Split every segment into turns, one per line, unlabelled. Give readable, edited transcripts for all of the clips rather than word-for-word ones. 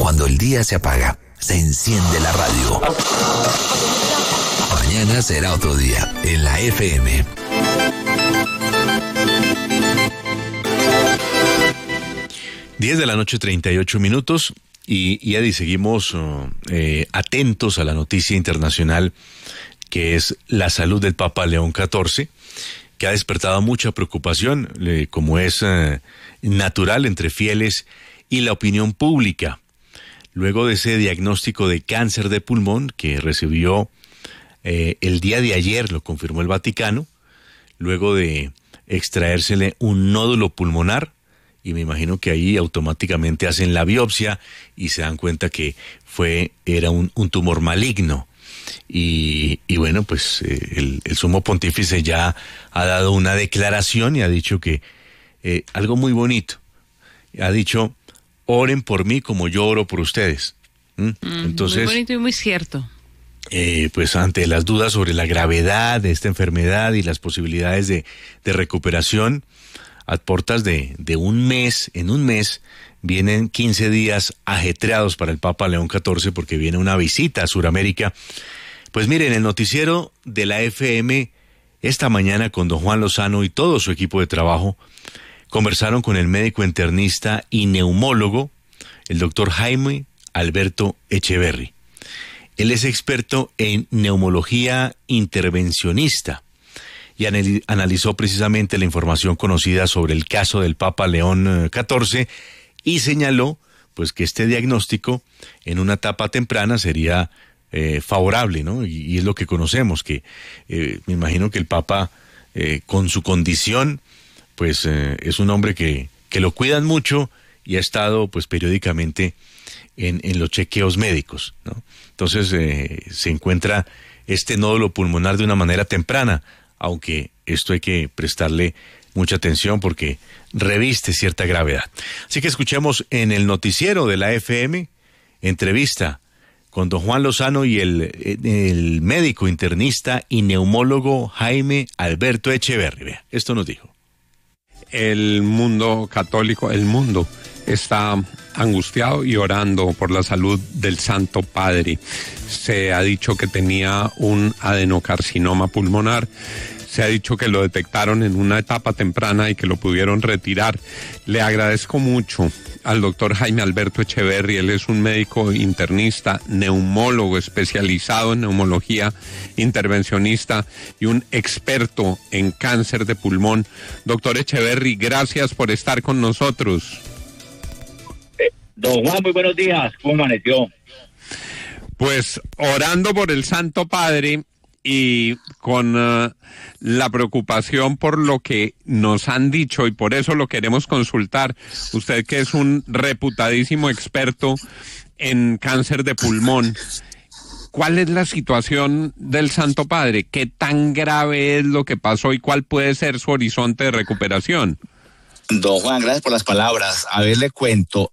cuando el día se apaga, se enciende la radio. Mañana será otro día en la FM.
Diez de la noche, 38 minutos. Y Eddie, seguimos atentos a la noticia internacional que es la salud del Papa León XIV, que ha despertado mucha preocupación, como es natural entre fieles y la opinión pública. Luego de ese diagnóstico de cáncer de pulmón que recibió el día de ayer, lo confirmó el Vaticano, luego de extraérsele un nódulo pulmonar, y me imagino que ahí automáticamente hacen la biopsia y se dan cuenta que era un tumor maligno. Y bueno, pues el sumo pontífice ya ha dado una declaración y ha dicho que algo muy bonito. Ha dicho: oren por mí como yo oro por ustedes. Entonces,
muy bonito y muy cierto.
Pues ante las dudas sobre la gravedad de esta enfermedad y las posibilidades de recuperación, a puertas de un mes, en un mes, vienen 15 días ajetreados para el Papa León XIV porque viene una visita a Sudamérica. Pues miren, el noticiero de la FM esta mañana con don Juan Lozano y todo su equipo de trabajo conversaron con el médico internista y neumólogo, el doctor Jaime Alberto Echeverry. Él es experto en neumología intervencionista y analizó precisamente la información conocida sobre el caso del Papa León XIV y señaló pues que este diagnóstico en una etapa temprana sería favorable, ¿no? Y es lo que conocemos, que me imagino que el Papa con su condición pues es un hombre que lo cuidan mucho y ha estado pues periódicamente en los chequeos médicos, ¿no? Entonces se encuentra este nódulo pulmonar de una manera temprana, aunque esto hay que prestarle mucha atención porque reviste cierta gravedad. Así que escuchemos en el noticiero de la FM, entrevista con don Juan Lozano y el médico internista y neumólogo Jaime Alberto Echeverry. Vea, esto nos dijo.
El mundo católico, el mundo está angustiado y orando por la salud del Santo Padre. Se ha dicho que tenía un adenocarcinoma pulmonar. Se ha dicho que lo detectaron en una etapa temprana y que lo pudieron retirar. Le agradezco mucho al doctor Jaime Alberto Echeverry. Él es un médico internista, neumólogo especializado en neumología intervencionista y un experto en cáncer de pulmón. Doctor Echeverry, gracias por estar con nosotros.
Don Juan, muy buenos días. ¿Cómo amaneció?
Pues orando por el Santo Padre y con la preocupación por lo que nos han dicho, y por eso lo queremos consultar. Usted, que es un reputadísimo experto en cáncer de pulmón, ¿cuál es la situación del Santo Padre? ¿Qué tan grave es lo que pasó y cuál puede ser su horizonte de recuperación?
Don Juan, gracias por las palabras. A ver, le cuento.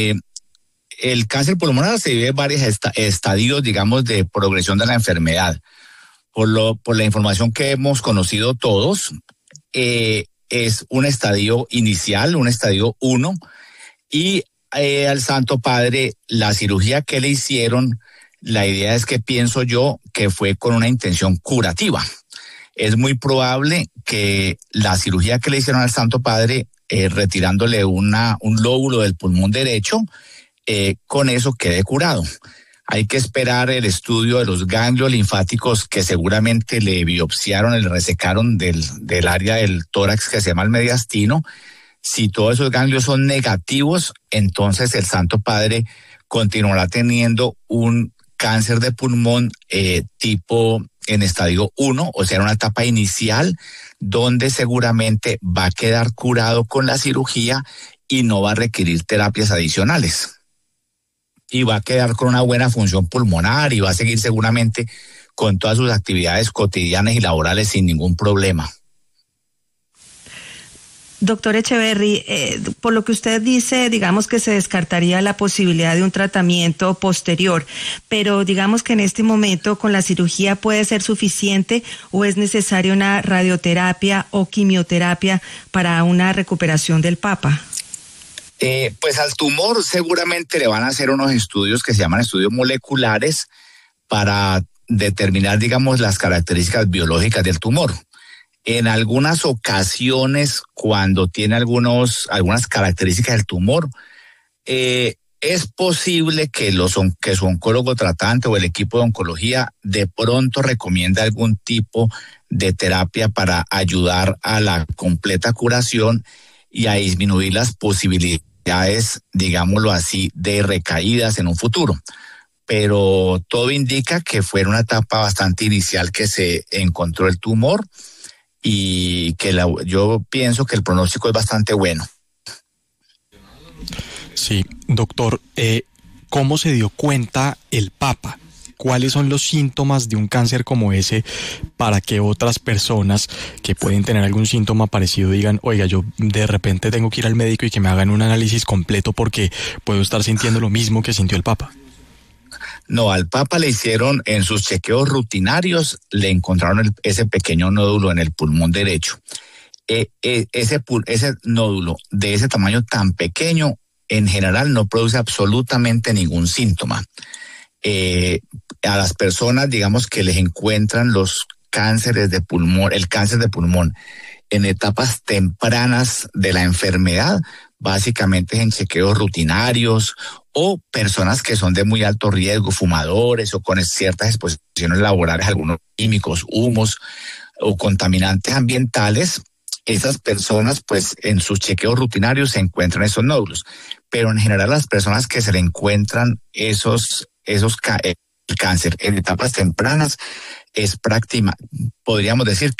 El cáncer pulmonar se vive en varios estadios, digamos, de progresión de la enfermedad. Por la información que hemos conocido todos, es un estadio inicial, un estadio 1, y al Santo Padre, la cirugía que le hicieron, la idea es que pienso yo que fue con una intención curativa. Es muy probable que la cirugía que le hicieron al Santo Padre, retirándole un lóbulo del pulmón derecho, con eso quede curado. Hay que esperar el estudio de los ganglios linfáticos que seguramente le biopsiaron, le resecaron del área del tórax que se llama el mediastino. Si todos esos ganglios son negativos, entonces el Santo Padre continuará teniendo un cáncer de pulmón tipo en estadio 1, o sea, una etapa inicial donde seguramente va a quedar curado con la cirugía y no va a requerir terapias adicionales. Y va a quedar con una buena función pulmonar y va a seguir seguramente con todas sus actividades cotidianas y laborales sin ningún problema.
Doctor Echeverry, por lo que usted dice, digamos que se descartaría la posibilidad de un tratamiento posterior, pero digamos que en este momento con la cirugía puede ser suficiente o es necesaria una radioterapia o quimioterapia para una recuperación del Papa.
Pues al tumor seguramente le van a hacer unos estudios que se llaman estudios moleculares para determinar, digamos, las características biológicas del tumor. En algunas ocasiones, cuando tiene algunas características del tumor, es posible que su oncólogo tratante o el equipo de oncología de pronto recomiende algún tipo de terapia para ayudar a la completa curación y a disminuir las posibilidades, digámoslo así, de recaídas en un futuro. Pero todo indica que fue en una etapa bastante inicial que se encontró el tumor y que yo pienso que el pronóstico es bastante bueno.
Sí, doctor, ¿cómo se dio cuenta el Papa? ¿Cuáles son los síntomas de un cáncer como ese para que otras personas que pueden tener algún síntoma parecido digan, oiga, yo de repente tengo que ir al médico y que me hagan un análisis completo porque puedo estar sintiendo lo mismo que sintió el Papa?
No, al Papa le hicieron en sus chequeos rutinarios, le encontraron ese pequeño nódulo en el pulmón derecho. Ese nódulo de ese tamaño tan pequeño, en general no produce absolutamente ningún síntoma. A las personas, digamos, que les encuentran los cánceres de pulmón, el cáncer de pulmón en etapas tempranas de la enfermedad, básicamente en chequeos rutinarios, o personas que son de muy alto riesgo, fumadores o con ciertas exposiciones laborales, algunos químicos, humos o contaminantes ambientales. Esas personas, pues, en sus chequeos rutinarios se encuentran esos nódulos, pero en general las personas que se le encuentran el cáncer en etapas tempranas es podríamos decir